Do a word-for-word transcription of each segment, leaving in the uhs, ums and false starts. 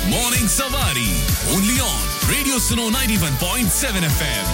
Morning Savari. Only on Radio Suno ninety-one point seven F M.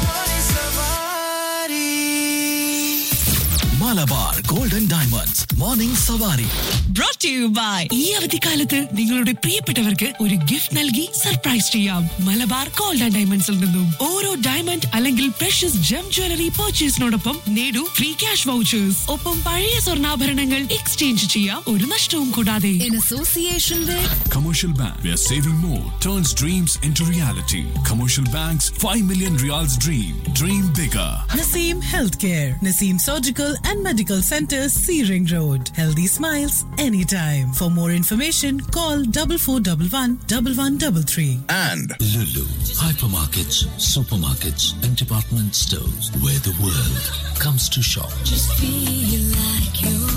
Malabar Golden Diamonds. Morning Savari. Brought to you by ഈ അവധിക്കാലത്ത് നിങ്ങളുടെ പ്രിയപ്പെട്ടവർക്ക് ഒരു gift നൽകി surprise ചെയ്യാം. Malabar gold and ഡയമണ്ട്സിൽ നിന്നും ഓരോ ഡയമണ്ട് അല്ലെങ്കിൽ പ്രഷ്യസ് ജം ജ്വല്ലറി പർച്ചേസിനോടൊപ്പം നേടൂ ഫ്രീ ക്യാഷ് വൗച്ചേഴ്സ്. ഒപ്പം പഴയ സ്വർണ്ണാഭരണങ്ങൾ എക്സ്ചേഞ്ച് ചെയ്യാം, ഒരു നഷ്ടവും കൂടാതെ. In association with Commercial Bank, where saving more turns dreams into reality. Commercial Bank's five million Riyals dream. Dream bigger. Naseem Healthcare, Naseem Surgical and Medical Center, Searing Road. Healthy smiles anytime. For more information, call double four double one double one double three. And Lulu, hypermarkets, supermarkets, and department stores where the world comes to shop. Just feel like you're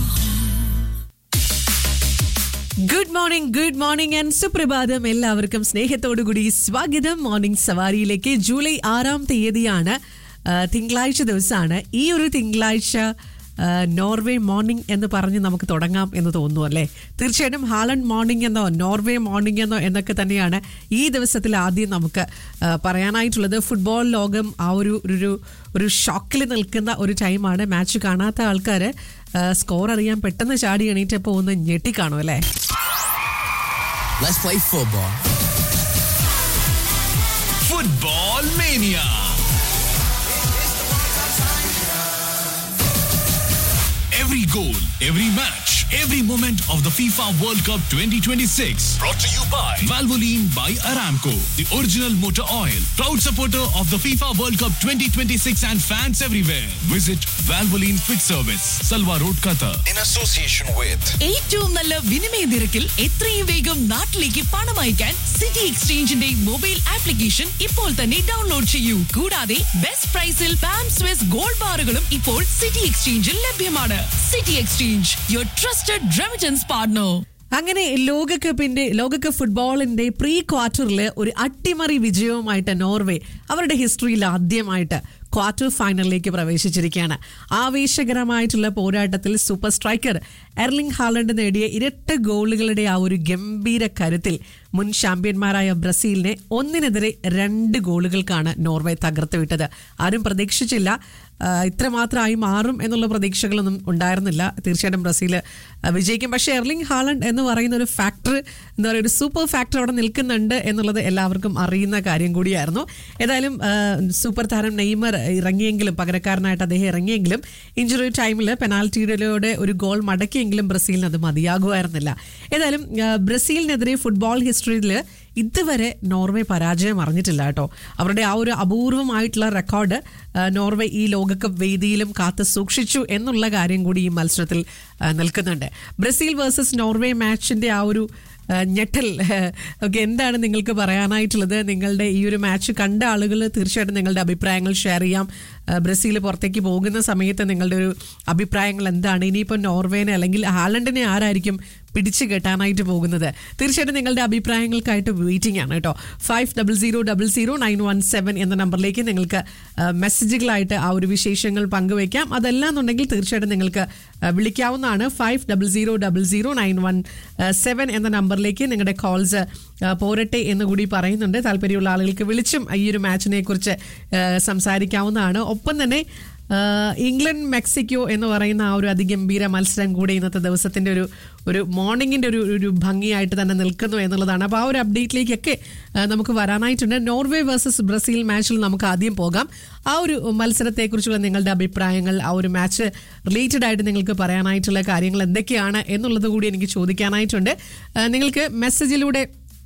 good morning good morning and സുപ്രഭാതം. എല്ലാവർക്കും സ്നേഹത്തോടുകൂടി സ്വാഗതം morning സവാരിയിലേക്ക്. July ആറാം തീയതിയാണ്, തിങ്കളാഴ്ച ദിവസമാണ്. ഈ ഒരു തിങ്കളാഴ്ച നോർവേ മോർണിംഗ് എന്ന് പറഞ്ഞ് നമുക്ക് തുടങ്ങാം എന്ന് തോന്നുന്നു അല്ലേ? തീർച്ചയായിട്ടും ഹാലൻഡ് മോർണിംഗ് എന്നോ നോർവേ മോർണിംഗ് എന്നോ എന്നൊക്കെ തന്നെയാണ് ഈ ദിവസത്തിൽ ആദ്യം നമുക്ക് പറയാനായിട്ടുള്ളത്. ഫുട്ബോൾ ലോകം ആ ഒരു ഒരു ഒരു ഷോക്കിൽ നിൽക്കുന്ന ഒരു ടൈമാണ്. മാച്ച് കാണാത്ത ആൾക്കാർ സ്കോർ അറിയാൻ പെട്ടെന്ന് ചാടി എണീറ്റപ്പോൾ ഒന്ന് ഞെട്ടിക്കാണും അല്ലേ? Let's play football. Football Mania. Every goal, every match, every moment of the FIFA World Cup twenty twenty-six. Brought to you by Valvoline by Aramco, the original motor oil. Proud supporter of the FIFA World Cup twenty twenty-six and fans everywhere. Visit Valvoline Quick Service, Salwa Road, Qatar. In association with ഏറ്റവും നല്ല വിനിമയ നിരക്കിൽ എത്രയും വേഗം നാട്ടിലേക്ക് പണം അയക്കാൻ city എക്സ്ചേഞ്ചിന്റെ mobile application ഇപ്പോൾ തന്നെ ഡൗൺലോഡ് ചെയ്യൂ. കൂടാതെ ബെസ്റ്റ് പ്രൈസിൽ പാം സ്വിസ് ഗോൾഡ് ബാറുകളും ഇപ്പോൾ സിറ്റി എക്സ്ചേഞ്ചിൽ ലഭ്യമാണ്. City exchange, your trusted remittance partner. അങ്ങനെ ലോകകപ്പിന്റെ ലോകകപ്പ് ഫുട്ബോളിന്റെ പ്രീ ക്വാർട്ടറിൽ ഒരു അട്ടിമറി വിജയവുമായിട്ട് നോർവേ അവരുടെ ഹിസ്റ്ററിയിൽ ആദ്യമായിട്ട് ക്വാർട്ടർ ഫൈനലിലേക്ക് പ്രവേശിച്ചിരിക്കുകയാണ്. ആവേശകരമായിട്ടുള്ള പോരാട്ടത്തിൽ സൂപ്പർ സ്ട്രൈക്കർ എർലിംഗ് ഹാലൻഡ് നേടിയ ഇരട്ട ഗോളുകളുടെ ആ ഒരു ഗംഭീര കരുത്തിൽ മുൻ ചാമ്പ്യന്മാരായ ബ്രസീലിനെ ഒന്നിനെതിരെ രണ്ട് ഗോളുകൾക്കാണ് നോർവേ തകർത്ത് വിട്ടത്. ആരും പ്രതീക്ഷിച്ചില്ല ഇത്രമാത്രമായി മാറും എന്നുള്ള പ്രതീക്ഷകളൊന്നും ഉണ്ടായിരുന്നില്ല. തീർച്ചയായിട്ടും ബ്രസീൽ വിജയിക്കും. പക്ഷേ എർലിംഗ് ഹാലൻഡ് എന്ന് പറയുന്ന ഒരു ഫാക്ടർ, എന്താ പറയുക, ഒരു സൂപ്പർ ഫാക്ടർ അവിടെ നിൽക്കുന്നുണ്ട് എന്നുള്ളത് എല്ലാവർക്കും അറിയുന്ന കാര്യം കൂടിയായിരുന്നു. ഏതായാലും സൂപ്പർ താരം നെയ്മർ ഇറങ്ങിയെങ്കിലും, പകരക്കാരനായിട്ട് അദ്ദേഹം ഇറങ്ങിയെങ്കിലും ഇഞ്ചുറി ടൈമിൽ പെനാൽറ്റിയിലൂടെ ഒരു ഗോൾ മടക്കിയെങ്കിലും ബ്രസീലിന് അത് മതിയാകുമായിരുന്നില്ല. ഏതായാലും ബ്രസീലിനെതിരെ ഫുട്ബോൾ ഹിസ്റ്ററിയിൽ ഇതുവരെ നോർവേ പരാജയം അറിഞ്ഞിട്ടില്ല കേട്ടോ. അവരുടെ ആ ഒരു അപൂർവമായിട്ടുള്ള റെക്കോർഡ് നോർവേ ഈ ലോകകപ്പ് വേദിയിലും കാത്തു സൂക്ഷിച്ചു എന്നുള്ള കാര്യം കൂടി ഈ മത്സരത്തിൽ നിൽക്കുന്നുണ്ട്. ബ്രസീൽ വേഴ്സസ് നോർവേ മാച്ചിന്റെ ആ ഒരു ഞെട്ടൽ ഓക്കെ, എന്താണ് നിങ്ങൾക്ക് പറയാനായിട്ടുള്ളത്? നിങ്ങളുടെ ഈ ഒരു മാച്ച് കണ്ട ആളുകൾ തീർച്ചയായിട്ടും നിങ്ങളുടെ അഭിപ്രായങ്ങൾ ഷെയർ ചെയ്യാം. ബ്രസീൽ പുറത്തേക്ക് പോകുന്ന സമയത്ത് നിങ്ങളുടെ ഒരു അഭിപ്രായങ്ങൾ എന്താണ്? ഇനിയിപ്പോൾ നോർവേനെ അല്ലെങ്കിൽ ഹാലൻഡിനെ ആരായിരിക്കും പിടിച്ചു കെട്ടാനായിട്ട് പോകുന്നത്? തീർച്ചയായിട്ടും നിങ്ങളുടെ അഭിപ്രായങ്ങൾക്കായിട്ട് വെയിറ്റിംഗ് ആണ് കേട്ടോ. Five double zero double zero nine one seven എന്ന നമ്പറിലേക്ക് നിങ്ങൾക്ക് മെസ്സേജുകളായിട്ട് ആ ഒരു വിശേഷങ്ങൾ പങ്കുവയ്ക്കാം. അതല്ലാന്നുണ്ടെങ്കിൽ തീർച്ചയായിട്ടും നിങ്ങൾക്ക് വിളിക്കാവുന്നതാണ്. Five double zero double zero nine one seven എന്ന നമ്പറിലേക്ക് നിങ്ങളുടെ കോൾസ് പോരട്ടെ എന്ന് കൂടി പറയുന്നുണ്ട്. താല്പര്യമുള്ള ആളുകൾക്ക് വിളിച്ചും ഈ ഒരു മാച്ചിനെ കുറിച്ച് സംസാരിക്കാവുന്നതാണ്. ഒപ്പം തന്നെ ഇംഗ്ലണ്ട് മെക്സിക്കോ എന്ന് പറയുന്ന ആ ഒരു അതിഗംഭീര മത്സരം കൂടെ ഇന്നത്തെ ദിവസത്തിൻ്റെ ഒരു ഒരു മോർണിംഗിൻ്റെ ഒരു ഒരു ഭംഗിയായിട്ട് തന്നെ നിൽക്കുന്നു എന്നുള്ളതാണ്. അപ്പോൾ ആ ഒരു അപ്ഡേറ്റിലേക്കൊക്കെ നമുക്ക് വരാനായിട്ടുണ്ട്. നോർവേ വേഴ്സസ് ബ്രസീൽ മാച്ചിൽ നമുക്ക് ആദ്യം പോകാം. ആ ഒരു മത്സരത്തെക്കുറിച്ചുള്ള നിങ്ങളുടെ അഭിപ്രായങ്ങൾ, ആ ഒരു മാച്ച് റിലേറ്റഡ് ആയിട്ട് നിങ്ങൾക്ക് പറയാനായിട്ടുള്ള കാര്യങ്ങൾ എന്തൊക്കെയാണ് എന്നുള്ളത് കൂടി എനിക്ക് ചോദിക്കാനായിട്ടുണ്ട്. നിങ്ങൾക്ക് മെസ്സേജിലൂടെ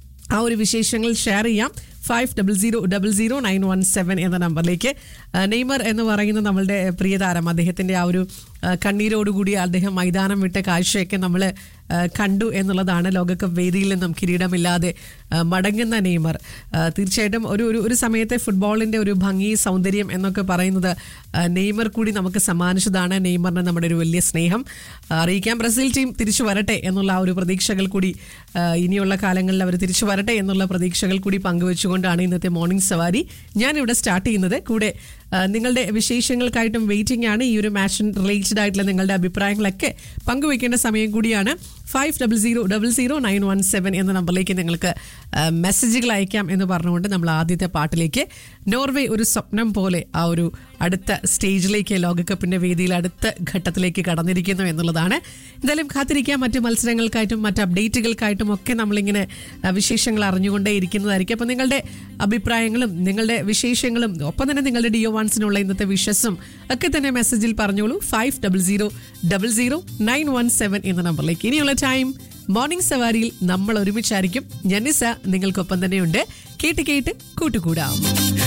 ആ ഒരു വിശേഷങ്ങൾ ഷെയർ ചെയ്യാം. Five double zero double zero nine one seven എന്ന നമ്പറിലേക്ക്. നെയ്മർ എന്ന് പറയുന്ന നമ്മളുടെ പ്രിയതാരം, അദ്ദേഹത്തിൻ്റെ ആ ഒരു കണ്ണീരോടുകൂടി അദ്ദേഹം മൈതാനം വിട്ട കാഴ്ചയൊക്കെ നമ്മൾ കണ്ടു എന്നുള്ളതാണ്. ലോകകപ്പ് വേദിയിൽ നിന്നും കിരീടമില്ലാതെ മടങ്ങുന്ന നെയ്മർ തീർച്ചയായിട്ടും ഒരു ഒരു ഒരു സമയത്തെ ഫുട്ബോളിൻ്റെ ഒരു ഭംഗി, സൗന്ദര്യം എന്നൊക്കെ പറയുന്നത് നെയ്മർ കൂടി നമുക്ക് സമ്മാനിച്ചതാണ്. നെയ്മറിന് നമ്മുടെ ഒരു വലിയ സ്നേഹം അറിയിക്കാം. ബ്രസീൽ ടീം തിരിച്ചു വരട്ടെ എന്നുള്ള ആ ഒരു പ്രതീക്ഷകൾ കൂടി, ഇനിയുള്ള കാലങ്ങളിൽ അവർ തിരിച്ചു വരട്ടെ എന്നുള്ള പ്രതീക്ഷകൾ കൂടി പങ്കുവെച്ചുകൊണ്ടാണ് ഇന്നത്തെ മോർണിംഗ് സവാരി ഞാനിവിടെ സ്റ്റാർട്ട് ചെയ്യുന്നത്. കൂടെ നിങ്ങളുടെ വിശേഷങ്ങൾക്കായിട്ടും വെയിറ്റിംഗ് ആണ്. ഈ ഒരു മാച്ചിന് റിലേറ്റഡ് ആയിട്ടുള്ള നിങ്ങളുടെ അഭിപ്രായങ്ങളൊക്കെ പങ്കുവെക്കേണ്ട സമയം കൂടിയാണ്. Five double zero double zero nine one seven എന്ന നമ്പറിലേക്ക് നിങ്ങൾക്ക് മെസ്സേജുകൾ അയക്കാം എന്ന് പറഞ്ഞുകൊണ്ട് നമ്മൾ ആദ്യത്തെ പാട്ടിലേക്ക്, നോർവേ ഒരു സ്വപ്നം പോലെ ആ ഒരു അടുത്ത സ്റ്റേജിലേക്ക്, ലോകകപ്പിന്റെ വേദിയിൽ അടുത്ത ഘട്ടത്തിലേക്ക് കടന്നിരിക്കുന്നു എന്നുള്ളതാണ്. എന്തായാലും കാത്തിരിക്കാം. മറ്റ് മത്സരങ്ങൾക്കായിട്ടും മറ്റ് അപ്ഡേറ്റുകൾക്കായിട്ടും ഒക്കെ നമ്മളിങ്ങനെ വിശേഷങ്ങൾ അറിഞ്ഞുകൊണ്ടേ ഇരിക്കുന്നതായിരിക്കും. അപ്പം നിങ്ങളുടെ അഭിപ്രായങ്ങളും നിങ്ങളുടെ വിശേഷങ്ങളും ഒപ്പം തന്നെ നിങ്ങളുടെ ഡിയോ വൺസിനുള്ള ഇന്നത്തെ വിഷസും ഒക്കെ തന്നെ മെസ്സേജിൽ പറഞ്ഞോളൂ. Five double zero double zero nine one seven എന്ന നമ്പറിലേക്ക്. ഇനിയുള്ള ടൈം മോർണിംഗ് സവാരിയിൽ നമ്മൾ ഒരുമിച്ചായിരിക്കും. ജനിസ നിങ്ങൾക്കൊപ്പം തന്നെയുണ്ട്. കേട്ട് കേട്ട് കൂട്ടുകൂടാം.